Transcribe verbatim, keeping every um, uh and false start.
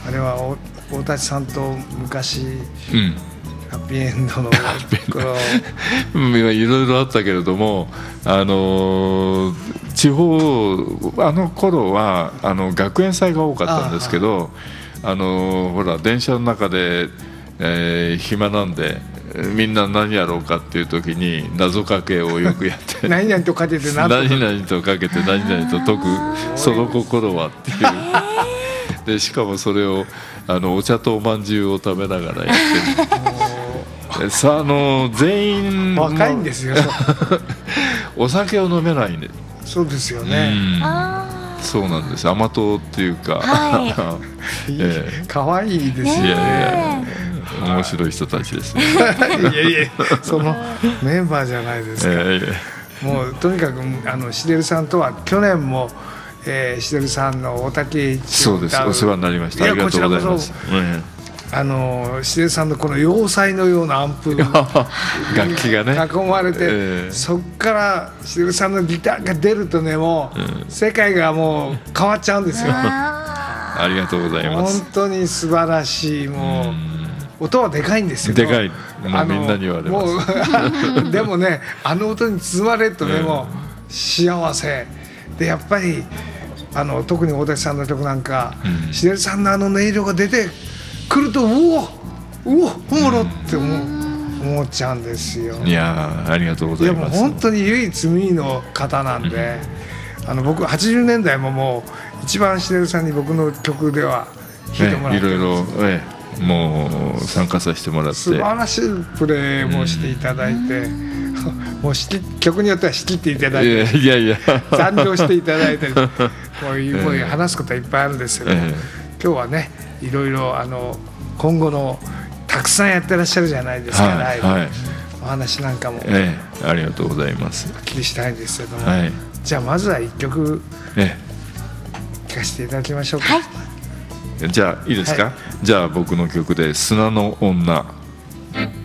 あれは大立さんと昔、うん、ハッピーエンドの頃いろいろあったけれども、あの地方あの頃はあの学園祭が多かったんですけど、あのほら電車の中で、えー、暇なんでみんな何やろうかっていう時に謎かけをよくやって何々とかけて何 々とかけて何々と解くその心はっていうでしかもそれをあのお茶とおまんじゅうを食べながらやってるさあ、あの全員若いんですよお酒を飲めないんで。 そうですよね、うん、 あそうなんです。甘党っていうか、はい、 えー、かわいいですよね。いやいや面白い人たちですね。いやいやそのメンバーじゃないですか、えー、もうとにかくあのしでるさんとは去年も、えー、しでるさんの大竹一そうです、お世話になりました。ありがとうございます。 あのしでるさんのこの要塞のようなアンプ楽器がね囲まれて、えー、そっからしでるさんのギターが出るとねもう、うん、世界がもう変わっちゃうんですよ。 ありがとうございます。 本当に素晴らしい。もう、うん音はでかいんですよ。 でかい。もうみんなに言われます。 もうでもね、あの音に包まれるとね、もう幸せでやっぱりあの特に大立さんの曲なんか、うん、しでるさんのあの音色が出てくるとうおうお本物って思う、思っちゃうんですよ。 いやありがとうございます。 でも本当に唯一無二の方なんで、うん、あの僕はちじゅうねんだいももう一番しでるさんに僕の曲では弾いてもらってるんですよ。 いろいろ、ええもう参加させてもらって素晴らしいプレーもしていただいて、うん、もう曲によっては仕切っていただいて、 いやいや残業していただいてこういうもう話すことはいっぱいあるんですけど、えー、今日はねいろいろあの今後のたくさんやってらっしゃるじゃないですか、はい、ライブ、はい、お話なんかも、 えー、ありがとうございます。 お聞きしたいんですけども、はい、じゃあまずはいっきょく聴かせていただきましょうか。はい、 じゃあいいですか、はい、じゃあ僕の曲で砂の女。